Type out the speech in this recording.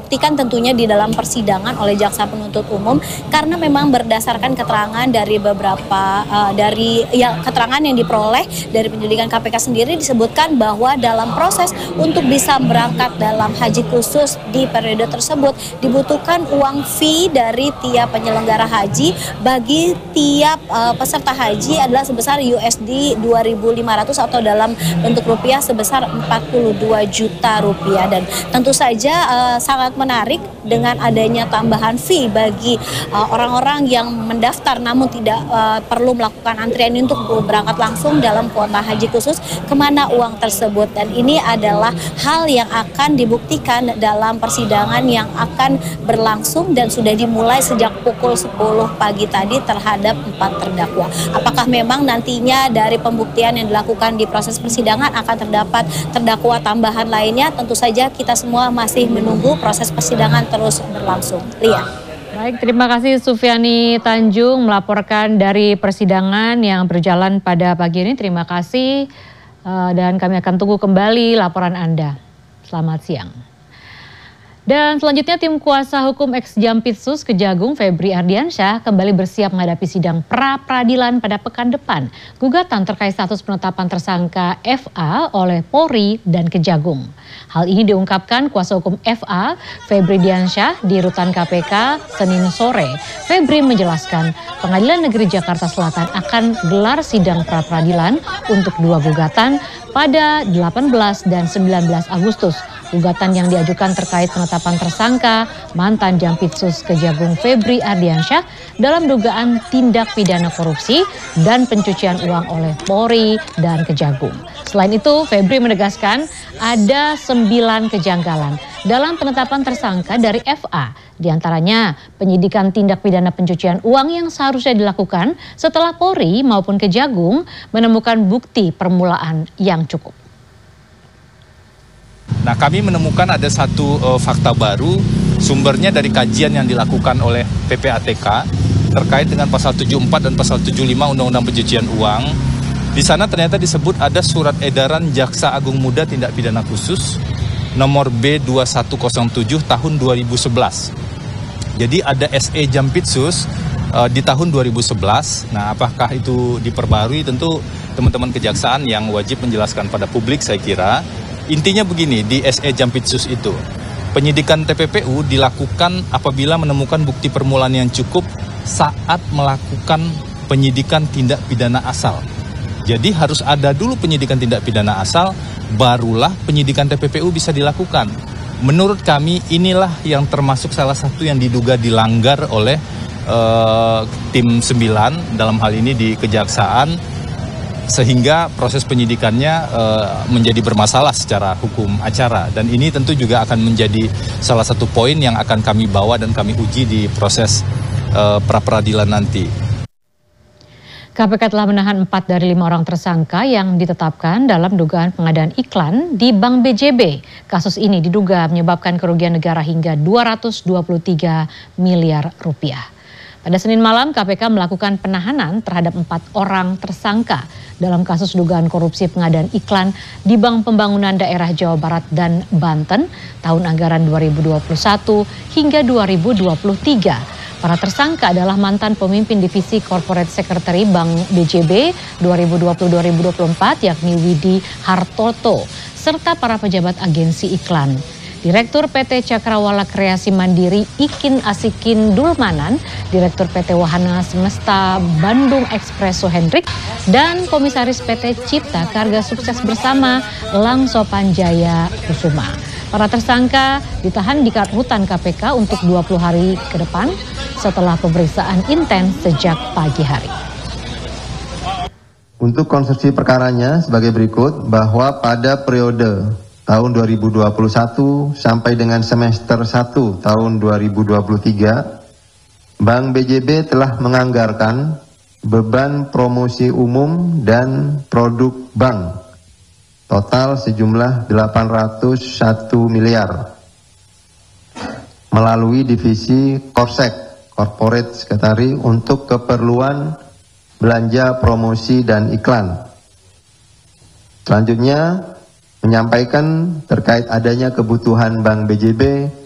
dibuktikan tentunya di dalam persidangan oleh jaksa penuntut umum, karena memang berdasarkan keterangan dari beberapa keterangan yang diperoleh dari penyelidikan KPK sendiri disebutkan bahwa dalam proses untuk bisa berangkat dalam haji khusus di periode tersebut dibutuhkan uang fee dari tiap penyelenggara haji bagi tiap peserta haji adalah sebesar USD 2.500 atau dalam bentuk rupiah sebesar 42 juta rupiah. Dan tentu saja sangat menarik dengan adanya tambahan fee bagi orang-orang yang mendaftar namun tidak perlu melakukan antrian untuk berangkat langsung dalam kuota haji khusus, kemana uang tersebut. Dan ini adalah hal yang akan dibuktikan dalam persidangan yang akan berlangsung dan sudah dimulai sejak pukul 10 pagi tadi terhadap 4 terdakwa. Apakah memang nantinya dari pembuktian yang dilakukan di proses persidangan akan terdapat terdakwa tambahan lainnya? Tentu saja kita semua masih menunggu proses persidangan terus berlangsung. Lia. Baik, terima kasih Sufiani Tanjung melaporkan dari persidangan yang berjalan pada pagi ini. Terima kasih dan kami akan tunggu kembali laporan Anda. Selamat siang. Dan selanjutnya tim kuasa hukum ex-Jampitsus Kejagung Febri Ardiansyah kembali bersiap menghadapi sidang pra-peradilan pada pekan depan. Gugatan terkait status penetapan tersangka FA oleh Polri dan Kejagung. Hal ini diungkapkan kuasa hukum FA Febri Ardiansyah di rutan KPK Senin sore. Febri menjelaskan Pengadilan Negeri Jakarta Selatan akan gelar sidang pra-peradilan untuk 2 gugatan pada 18 dan 19 Agustus. Gugatan yang diajukan terkait penetapan tersangka mantan Jampitsus Kejagung Febri Ardiansyah dalam dugaan tindak pidana korupsi dan pencucian uang oleh Polri dan Kejagung. Selain itu, Febri menegaskan ada 9 kejanggalan dalam penetapan tersangka dari FA. Di antaranya penyidikan tindak pidana pencucian uang yang seharusnya dilakukan setelah Polri maupun Kejagung menemukan bukti permulaan yang cukup. Nah, kami menemukan ada satu fakta baru, sumbernya dari kajian yang dilakukan oleh PPATK terkait dengan pasal 74 dan pasal 75 Undang-Undang Pencucian Uang. Di sana ternyata disebut ada surat edaran Jaksa Agung Muda Tindak Pidana Khusus nomor B2107 tahun 2011. Jadi ada SE Jampitsus di tahun 2011. Nah, apakah itu diperbarui? Tentu teman-teman kejaksaan yang wajib menjelaskan pada publik, saya kira. Intinya begini, di SE Jampitsus itu, penyidikan TPPU dilakukan apabila menemukan bukti permulaan yang cukup saat melakukan penyidikan tindak pidana asal. Jadi harus ada dulu penyidikan tindak pidana asal, barulah penyidikan TPPU bisa dilakukan. Menurut kami inilah yang termasuk salah satu yang diduga dilanggar oleh tim 9 dalam hal ini di Kejaksaan, sehingga proses penyidikannya menjadi bermasalah secara hukum acara. Dan ini tentu juga akan menjadi salah satu poin yang akan kami bawa dan kami uji di proses pra-peradilan nanti. KPK telah menahan 4 dari 5 orang tersangka yang ditetapkan dalam dugaan pengadaan iklan di Bank BJB. Kasus ini diduga menyebabkan kerugian negara hingga 223 miliar rupiah. Pada Senin malam, KPK melakukan penahanan terhadap 4 orang tersangka dalam kasus dugaan korupsi pengadaan iklan di Bank Pembangunan Daerah Jawa Barat dan Banten tahun anggaran 2021 hingga 2023. Para tersangka adalah mantan pemimpin divisi Corporate Secretary Bank BJB 2020-2024 yakni Widi Hartoto serta para pejabat agensi iklan. Direktur PT Cakrawala Kreasi Mandiri Ikin Asikin Dulmanan, Direktur PT Wahana Semesta Bandung Expresso Hendrik, dan Komisaris PT Cipta Karga Sukses Bersama Langso Panjaya Kusuma. Para tersangka ditahan di rutan KPK untuk 20 hari ke depan setelah pemeriksaan intens sejak pagi hari. Untuk konstruksi perkaranya sebagai berikut, bahwa pada periode tahun 2021 sampai dengan semester 1 tahun 2023, Bank BJB telah menganggarkan beban promosi umum dan produk bank total sejumlah 801 miliar melalui divisi Korsek, Corporate Secretary, untuk keperluan belanja promosi dan iklan. Selanjutnya, menyampaikan terkait adanya kebutuhan Bank BJB